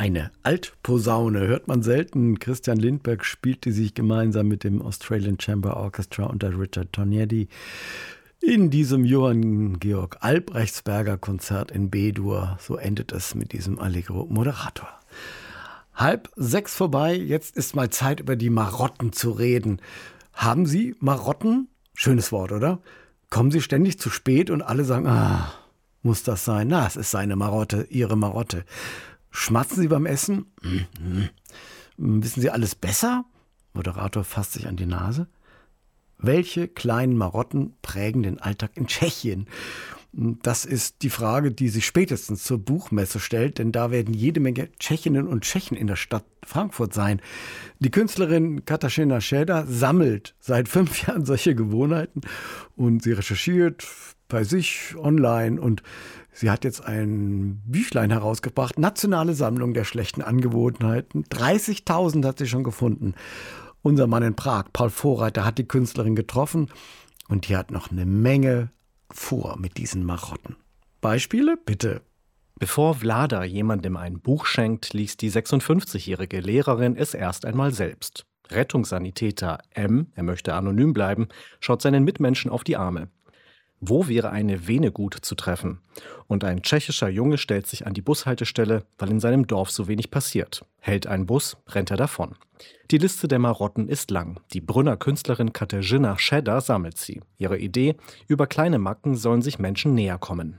Eine Altposaune hört man selten. Christian Lindberg spielte sich gemeinsam mit dem Australian Chamber Orchestra unter Richard Tognetti in diesem Johann Georg Albrechtsberger Konzert in B-Dur. So endet es mit diesem Allegro Moderator. 5:30 vorbei, jetzt ist mal Zeit, über die Marotten zu reden. Haben Sie Marotten? Schönes Wort, oder? Kommen Sie ständig zu spät und alle sagen, muss das sein? Na, es ist seine Marotte, Ihre Marotte. Schmatzen Sie beim Essen? Wissen Sie alles besser? Moderator fasst sich an die Nase. Welche kleinen Marotten prägen den Alltag in Tschechien? Das ist die Frage, die sich spätestens zur Buchmesse stellt, denn da werden jede Menge Tschechinnen und Tschechen in der Stadt Frankfurt sein. Die Künstlerin Katarzyna Schäder sammelt seit 5 Jahren solche Gewohnheiten und sie recherchiert bei sich online und sie hat jetzt ein Büchlein herausgebracht, Nationale Sammlung der schlechten Angewohnheiten. 30.000 hat sie schon gefunden. Unser Mann in Prag, Paul Vorreiter, hat die Künstlerin getroffen und die hat noch eine Menge vor mit diesen Marotten. Beispiele, bitte. Bevor Vlada jemandem ein Buch schenkt, liest die 56-jährige Lehrerin es erst einmal selbst. Rettungssanitäter M., er möchte anonym bleiben, schaut seinen Mitmenschen auf die Arme. Wo wäre eine Vene gut zu treffen? Und ein tschechischer Junge stellt sich an die Bushaltestelle, weil in seinem Dorf so wenig passiert. Hält ein Bus, rennt er davon. Die Liste der Marotten ist lang. Die Brünner Künstlerin Katarzyna Schäder sammelt sie. Ihre Idee, über kleine Macken sollen sich Menschen näher kommen.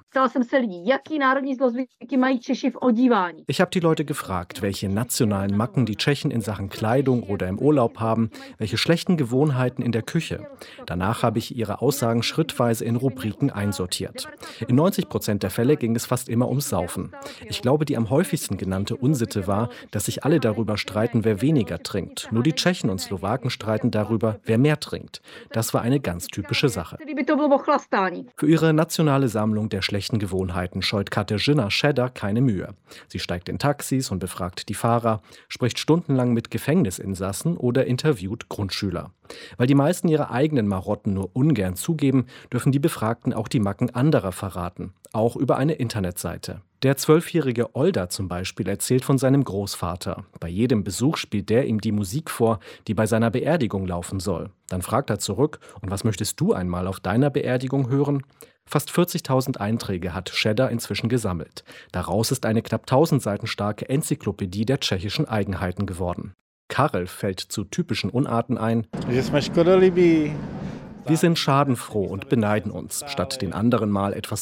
Ich habe die Leute gefragt, welche nationalen Macken die Tschechen in Sachen Kleidung oder im Urlaub haben, welche schlechten Gewohnheiten in der Küche. Danach habe ich ihre Aussagen schrittweise in Rubriken einsortiert. In 90% der Fälle ging es fast immer ums Saufen. Ich glaube, die am häufigsten genannte Unsitte war, dass sich alle darüber streiten, wer weniger trinkt. Nur die Tschechen und Slowaken streiten darüber, wer mehr trinkt. Das war eine ganz typische Sache. Für ihre nationale Sammlung der schlechten Gewohnheiten scheut Katarzyna Schäder keine Mühe. Sie steigt in Taxis und befragt die Fahrer, spricht stundenlang mit Gefängnisinsassen oder interviewt Grundschüler. Weil die meisten ihre eigenen Marotten nur ungern zugeben, dürfen die Befragten auch die Macken anderer verraten, auch über eine Internetseite. Der 12-jährige Olda zum Beispiel erzählt von seinem Großvater. Bei jedem Besuch spielt der ihm die Musik vor, die bei seiner Beerdigung laufen soll. Dann fragt er zurück, und was möchtest du einmal auf deiner Beerdigung hören? Fast 40.000 Einträge hat Schäder inzwischen gesammelt. Daraus ist eine knapp 1000 Seiten starke Enzyklopädie der tschechischen Eigenheiten geworden. Karel fällt zu typischen Unarten ein. Wir sind schadenfroh und beneiden uns. Statt den anderen mal etwas